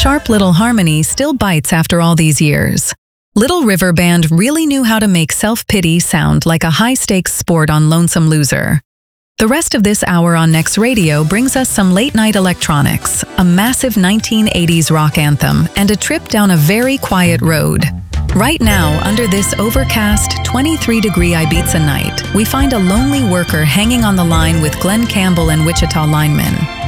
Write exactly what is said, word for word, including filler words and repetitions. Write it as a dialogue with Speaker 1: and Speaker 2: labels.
Speaker 1: sharp little harmony still bites after all these years. Little River Band really knew how to make self-pity sound like a high-stakes sport on Lonesome Loser. The rest of this hour on Next Radio brings us some late-night electronics, a massive nineteen eighties rock anthem, and a trip down a very quiet road. Right now, under this overcast, twenty-three degree Ibiza night, we find a lonely worker hanging on the line with Glenn Campbell and Wichita linemen.